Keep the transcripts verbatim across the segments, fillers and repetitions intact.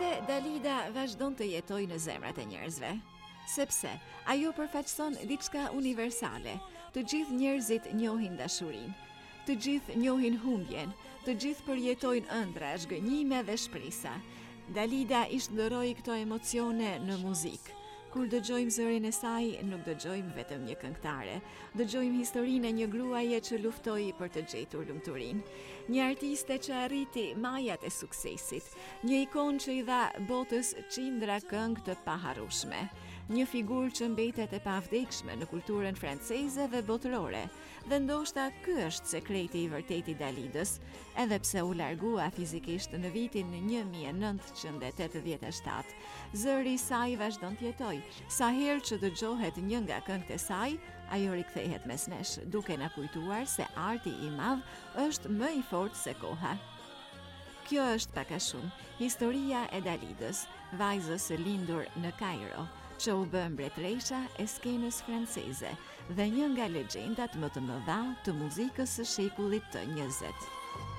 Pse Dalida vazhdon të jetojë në zemrat e njerëzve? Sepse ajo përfaqëson diçka universale. Të gjithë njerëzit njohin dashurinë, të gjithë njohin humbjen, të gjithë përjetojnë ëndra, zhgënjime dhe shpresa. Dalida i shndërroi këto emocione në muzikë. Kur dëgjojmë zërin e saj, nuk dëgjojmë vetëm një këngëtare, dëgjojmë historinë e një gruaje që luftoi për të gjetur lumturinë, një artiste që arriti majat e suksesit, një ikon që i dha botës qindra këngë të paharrueshme, një figurë që mbetet e pavdekshme në kulturën franceze dhe botërore. Dhe ndoshta ky është sekreti i vërtetë i Dalidës, edhe pse u largua fizikisht në vitin një mijë e nëntëqind e tetëdhjetë e shtatë. Zëri i saj vazhdon të jetojë. Sa herë që dëgjohet një nga këngët e saj, ajo rikthehet mes nesh, duke na kujtuar se arti i madh është më i fortë se koha. Kjo është pak a shumë historia e Dalidës, vajzës së lindur në Kairo, që u bë mbretëresha e skenës franceze dhe një nga legjendat më të mëdha të muzikës së shekullit të njëzet.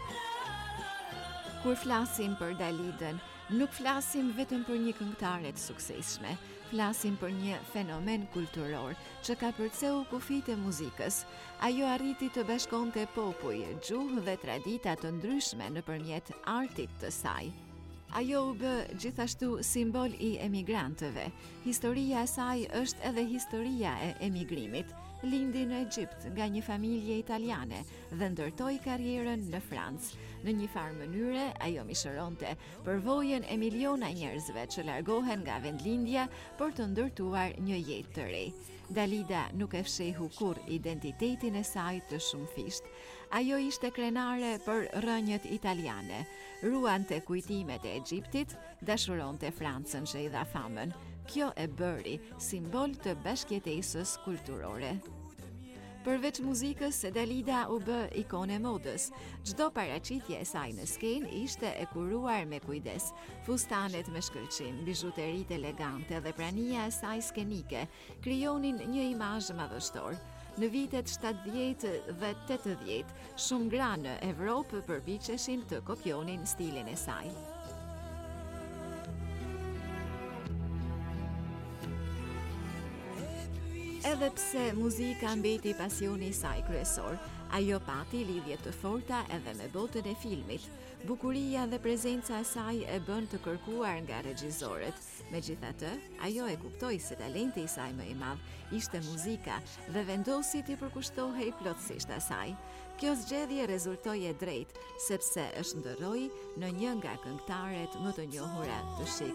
Kur flasim për Dalidën, nuk flasim vetëm për një këngëtare të suksesshme, flasim për një fenomen kulturor që ka përceu kufijtë e muzikës. Ajo arriti të bashkonte popull, gjuhë dhe tradita të ndryshme nëpërmjet artit të saj. Ajo u bë gjithashtu simbol i emigrantëve. Historia e saj është edhe historia e emigrimit. Lindi në Egjipt nga një familje italiane dhe ndërtoi karrierën në Francë. Në një farë mënyre, ajo mishëronte përvojën e miliona njerëzve që largohen nga vendlindja për të ndërtuar një jetë të re. Dalida nuk e fshehu kur identitetin e saj të shumëfisht. Ajo ishte krenare për rrënjët italiane, ruante kujtimet e Egjiptit, dashuronte Francën që i dha famën. Kjo e bëri simbol të bashkëjetesës kulturore. Përveç muzikës, Dalida u bë ikone modës. Çdo paraqitje e saj në skenë ishte e kuruar me kujdes. Fustanet me shkëlqim, bijuteritë elegante dhe prania e saj skenike krijonin një imazh madhështor. Në vitet shtatëdhjetë dhe tetëdhjetë, shumë gra në Evropë përpiqeshin të kopjonin stilin e saj. Edhe pse muzika mbeti pasioni i saj kryesor, ajo pati lidhje të forta edhe me botën e filmit. Bukuria dhe prezenca e saj e bën të kërkuar nga regjisorët. Megjithatë, ajo e kuptoi se talenti i saj më i madh ishte muzika dhe vendosi t'i përkushtohej plotësisht asaj. Kjo zgjedhje rezultoi e drejtë, sepse është ndërroi në një nga këngëtaret më të njohura të shekullit.